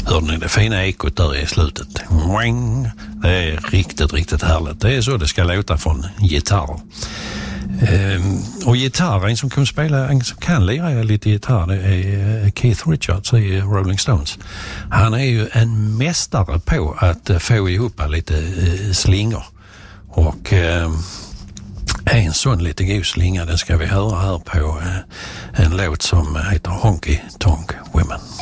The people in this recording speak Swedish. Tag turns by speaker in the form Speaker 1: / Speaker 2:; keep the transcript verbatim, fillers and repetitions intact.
Speaker 1: Hörde ni det fina ekot där i slutet? Det är riktigt, riktigt härligt. Det är så det ska låta från gitarr. Ehm, och gitarr, en som kan spela, en som kan lira lite gitarr, det är Keith Richards i Rolling Stones. Han är ju en mästare på att få ihop lite eh, slingor. Och eh, en sån lite god slinga, den ska vi höra här på eh, en låt som heter Honky Tonk Women.